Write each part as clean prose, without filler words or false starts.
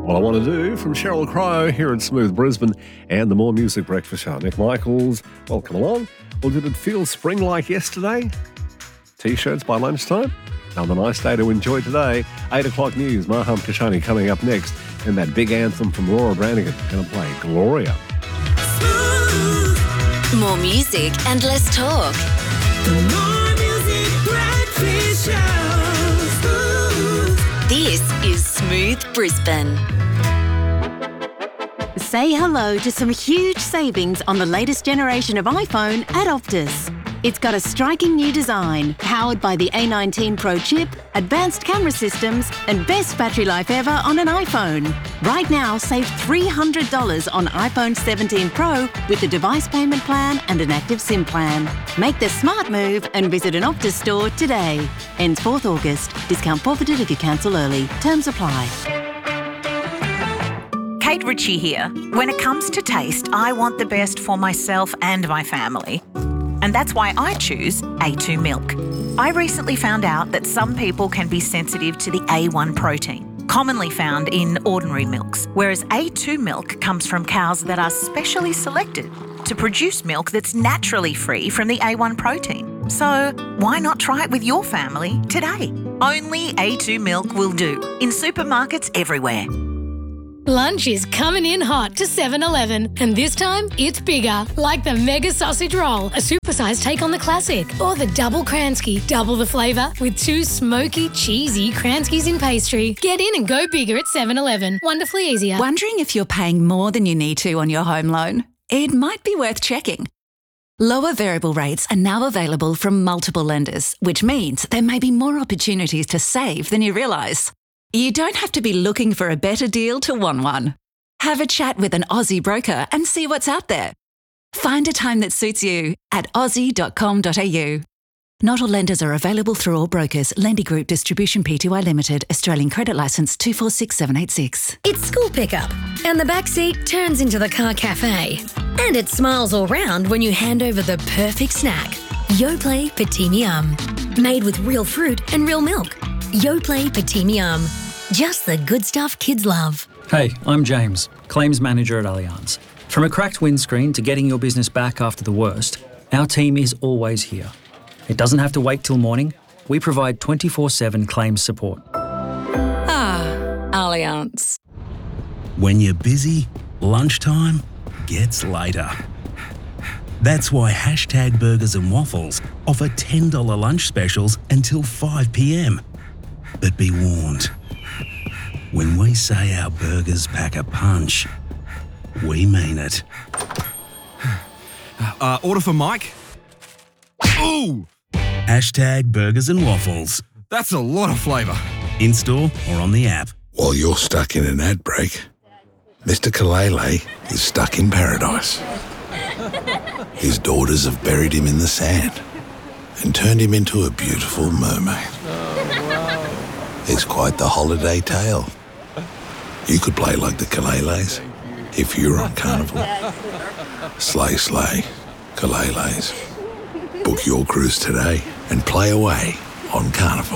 What I Want to Do from Sheryl Crow here in Smooth Brisbane and the More Music Breakfast Show. Nick Michaels, welcome along. Well, did it feel spring-like yesterday? T-shirts by lunchtime? Another nice day to enjoy today. 8 o'clock news, Maham Kashani coming up next. And that big anthem from Laura Branigan going to play, Gloria. More music and less talk. The More Music Breakfast Show. This is Smooth Brisbane. Say hello to some huge savings on the latest generation of iPhone at Optus. It's got a striking new design, powered by the A19 Pro chip, advanced camera systems, and best battery life ever on an iPhone. Right now, save $300 on iPhone 17 Pro with the device payment plan and an active SIM plan. Make the smart move and visit an Optus store today. Ends 4th August. Discount forfeited if you cancel early. Terms apply. Kate Ritchie here. When it comes to taste, I want the best for myself and my family. And that's why I choose A2 milk. I recently found out that some people can be sensitive to the A1 protein, commonly found in ordinary milks, whereas A2 milk comes from cows that are specially selected to produce milk that's naturally free from the A1 protein. So why not try it with your family today? Only A2 milk will do, in supermarkets everywhere. Lunch is coming in hot to 7-Eleven, and this time it's bigger, like the Mega Sausage Roll, a supersized take on the classic, or the Double Kransky, double the flavour with 2 smoky, cheesy Kranskys in pastry. Get in and go bigger at 7-Eleven. Wonderfully easier. Wondering if you're paying more than you need to on your home loan? It might be worth checking. Lower variable rates are now available from multiple lenders, which means there may be more opportunities to save than you realise. You don't have to be looking for a better deal to want one. Have a chat with an Aussie broker and see what's out there. Find a time that suits you at aussie.com.au. Not all lenders are available through all brokers. Lending Group Distribution Pty Limited, Australian Credit Licence 246786. It's school pickup, and the backseat turns into the car cafe. And it smiles all round when you hand over the perfect snack. Yoplait Petit Miam. Made with real fruit and real milk. Yoplait Petit Miam. Just the good stuff kids love. Hey, I'm James, Claims Manager at Allianz. From a cracked windscreen to getting your business back after the worst, our team is always here. It doesn't have to wait till morning. We provide 24/7 claims support. Allianz. When you're busy, lunchtime gets later. That's why Hashtag Burgers and Waffles offer $10 lunch specials until 5 p.m. But be warned, when we say our burgers pack a punch, we mean it. Order for Mike. Ooh! Hashtag Burgers and Waffles. That's a lot of flavour. In-store or on the app. While you're stuck in an ad break, Mr. Kalele is stuck in paradise. His daughters have buried him in the sand and turned him into a beautiful mermaid. It's quite the holiday tale. You could play like the Kaleles if you're on Carnival. Slay, slay, Kaleles. Book your cruise today and play away on Carnival.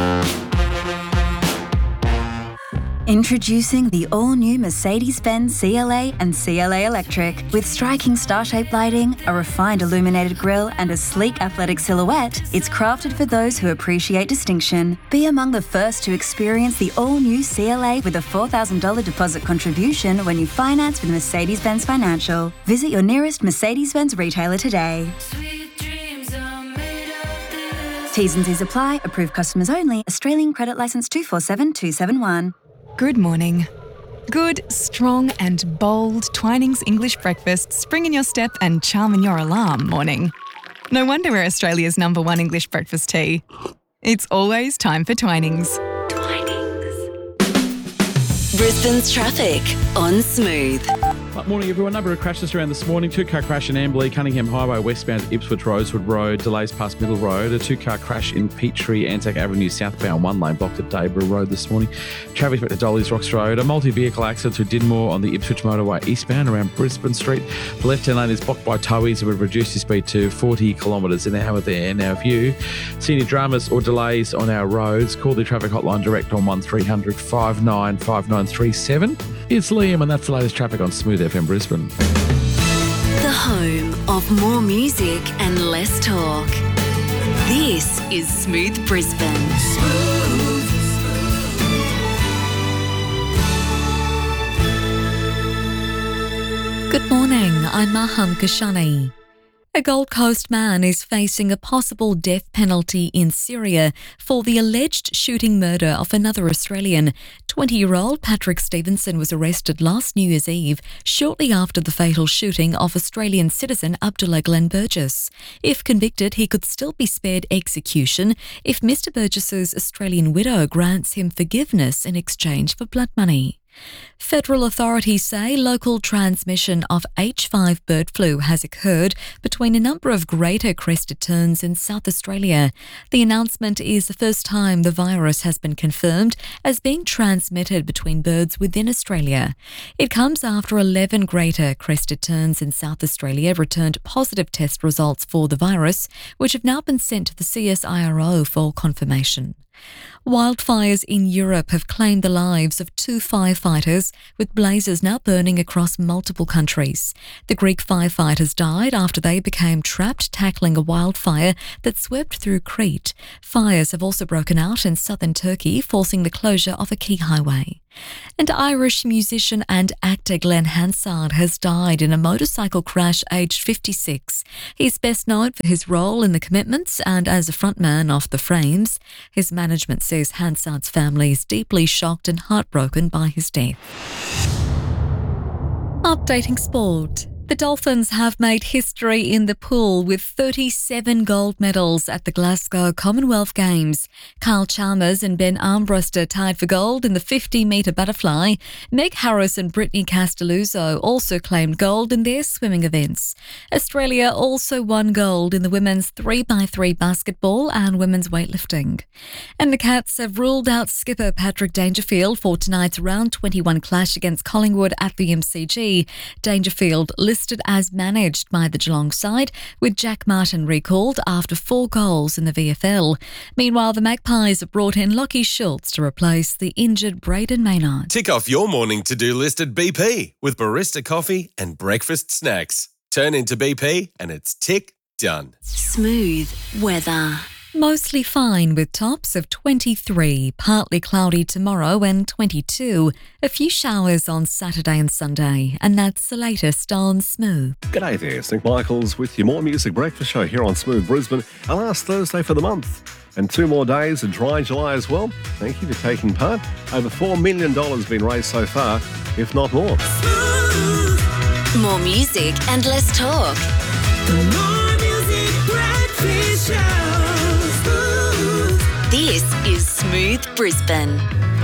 Introducing the all-new Mercedes-Benz CLA and CLA Electric. With striking star-shaped lighting, a refined illuminated grille, and a sleek athletic silhouette, it's crafted for those who appreciate distinction. Be among the first to experience the all-new CLA with a $4,000 deposit contribution when you finance with Mercedes-Benz Financial. Visit your nearest Mercedes-Benz retailer today. T's and C's apply. Approved customers only. Australian Credit Licence 247271. Good morning. Good, strong and bold Twinings English breakfast spring in your step and charm in your alarm morning. No wonder we're Australia's #1 English breakfast tea. It's always time for Twinings. Brisbane's traffic on Smooth. Morning, everyone. Number of crashes around this morning. 2-car crash in Amberley, Cunningham Highway, westbound at Ipswich Rosewood Road. Delays past Middle Road. A 2-car crash in Peachtree, Anzac Avenue, southbound, 1 lane blocked at Dayborough Road this morning. Traffic back to Dolly's Rocks Road. A multi-vehicle accident through Dinmore on the Ipswich motorway eastbound around Brisbane Street. The left-hand lane is blocked by towies and would reduce your speed to 40 kilometres an hour there. Now, if you see any dramas or delays on our roads, call the traffic hotline direct on 1300 595937. It's Liam, and that's the latest traffic on Smooth FM Brisbane. The home of more music and less talk. This is Smooth Brisbane. Good morning, I'm Maham Kashani. A Gold Coast man is facing a possible death penalty in Syria for the alleged shooting murder of another Australian. 20-year-old Patrick Stevenson was arrested last New Year's Eve, shortly after the fatal shooting of Australian citizen Abdullah Glenn Burgess. If convicted, he could still be spared execution if Mr. Burgess's Australian widow grants him forgiveness in exchange for blood money. Federal authorities say local transmission of H5 bird flu has occurred between a number of greater crested terns in South Australia. The announcement is the first time the virus has been confirmed as being transmitted between birds within Australia. It comes after 11 greater crested terns in South Australia returned positive test results for the virus, which have now been sent to the CSIRO for confirmation. Wildfires in Europe have claimed the lives of 2 firefighters, with blazes now burning across multiple countries. The Greek firefighters died after they became trapped tackling a wildfire that swept through Crete. Fires have also broken out in southern Turkey, forcing the closure of a key highway. And Irish musician and actor Glenn Hansard has died in a motorcycle crash aged 56. He's best known for his role in The Commitments and as a frontman of The Frames. His management says Hansard's family is deeply shocked and heartbroken by his death. Updating sport. The Dolphins have made history in the pool with 37 gold medals at the Glasgow Commonwealth Games. Kyle Chalmers and Ben Armbruster tied for gold in the 50-metre butterfly. Meg Harris and Brittany Castelluzzo also claimed gold in their swimming events. Australia also won gold in the women's 3x3 basketball and women's weightlifting. And the Cats have ruled out skipper Patrick Dangerfield for tonight's round 21 clash against Collingwood at the MCG. Dangerfield listed as managed by the Geelong side, with Jack Martin recalled after 4 goals in the VFL. Meanwhile, the Magpies have brought in Lockie Schultz to replace the injured Braden Maynard. Tick off your morning to-do list at BP with barista coffee and breakfast snacks. Turn into BP and it's tick done. Smooth weather. Mostly fine with tops of 23, partly cloudy tomorrow and 22. A few showers on Saturday and Sunday, and that's the latest on Smooth. G'day there, it's Nick Michaels with your More Music Breakfast Show here on Smooth Brisbane, our last Thursday for the month. And 2 more days, a dry July as well. Thank you for taking part. Over $4 million been raised so far, if not more. More music and less talk. The More Music Breakfast Show. This is Smooth Brisbane.